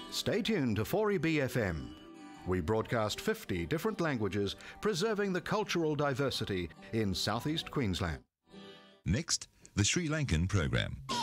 Stay tuned to 4EB FM. We broadcast 50 different languages, preserving the cultural diversity in southeast Queensland. Next, the Sri Lankan program.